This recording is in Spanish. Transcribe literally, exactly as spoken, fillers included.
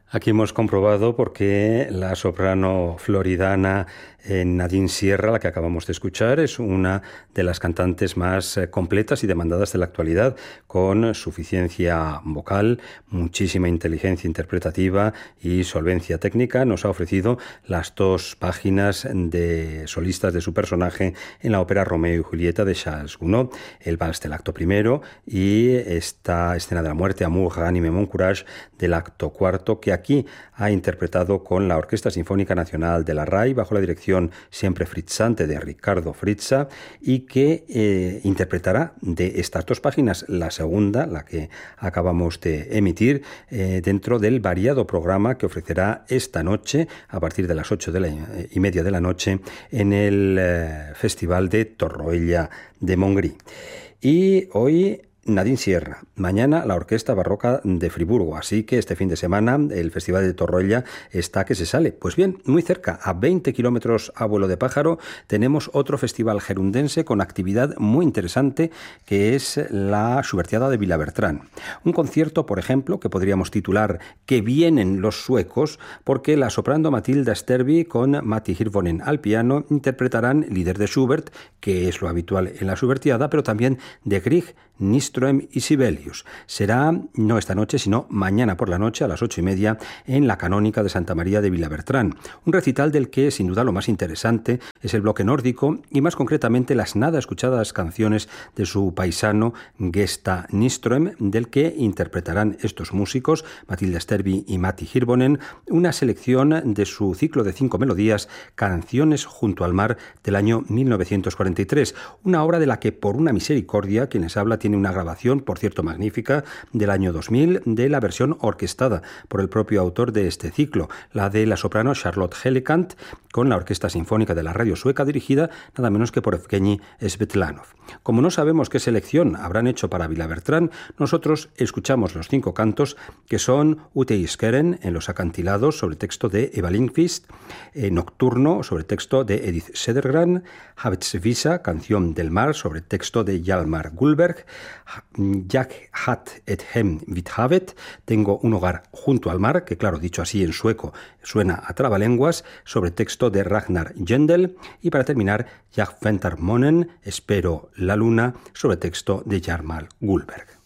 Aquí hemos comprobado por qué la soprano floridana eh, Nadine Sierra, la que acabamos de escuchar, es una de las cantantes más eh, completas y demandadas de la actualidad, con suficiencia vocal, muchísima inteligencia interpretativa y solvencia técnica. Nos ha ofrecido las dos páginas de solistas de su personaje en la ópera Romeo y Julieta de Charles Gounod, el vals del acto primero y esta escena de la muerte, Amour, Anime, Mon Courage, del acto cuarto, que aquí ha interpretado con la Orquesta Sinfónica Nacional de la R A I bajo la dirección siempre frizzante de Riccardo Frizza, y que eh, interpretará de estas dos páginas la segunda, la que acabamos de emitir, eh, dentro del variado programa que ofrecerá esta noche a partir de las ocho de la, eh, y media de la noche en el eh, Festival de Torroella de Montgrí. Y hoy Nadine Sierra, mañana la Orquesta Barroca de Friburgo, así que este fin de semana el Festival de Torroella está que se sale. Pues bien, muy cerca, a veinte kilómetros a vuelo de pájaro, tenemos otro festival gerundense con actividad muy interesante, que es la Schubertiada de Villabertrán. Un concierto, por ejemplo, que podríamos titular Que vienen los suecos, porque la soprano Matilda Sterby con Matti Hirvonen al piano interpretarán líder de Schubert, que es lo habitual en la Schubertiada, pero también de Grieg, Nyström y Sibelius. Será no esta noche, sino mañana por la noche a las ocho y media en la Canónica de Santa María de Villabertrán. Un recital del que, sin duda, lo más interesante es el bloque nórdico y, más concretamente, las nada escuchadas canciones de su paisano Gesta Nyström, del que interpretarán estos músicos, Matilda Sterby y Matti Hirvonen, una selección de su ciclo de cinco melodías, Canciones junto al mar, del año mil novecientos cuarenta y tres, una obra de la que, por una misericordia, quienes habla tiene una grabación, por cierto magnífica, del año dos mil, de la versión orquestada por el propio autor de este ciclo, la de la soprano Charlotte Hellekant, con la Orquesta Sinfónica de la Radio Sueca, dirigida nada menos que por Evgeny Svetlanov. Como no sabemos qué selección habrán hecho para Villabertrán, nosotros escuchamos los cinco cantos, que son Ute Iskeren, en los acantilados, sobre texto de Eva Lindqvist, eh, Nocturno, sobre texto de Edith Södergran, Havetsvisa, Canción del mar, sobre texto de Hjalmar Gullberg, Jag hat et hem vid havet, Tengo un hogar junto al mar, que claro, dicho así en sueco suena a trabalenguas, sobre texto de Ragnar Jendel, y para terminar, Jag väntar månen, Espero la luna, sobre texto de Hjalmar Gullberg.